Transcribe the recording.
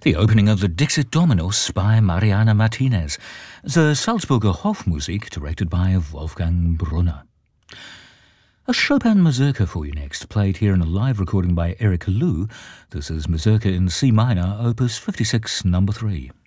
The opening of the Dixit Dominus by Mariana Martinez, the Salzburger Hofmusik directed by Wolfgang Brunner. A Chopin Mazurka for you next, played here in a live recording by Eric Lou. This is Mazurka in C minor, opus 56, number 3.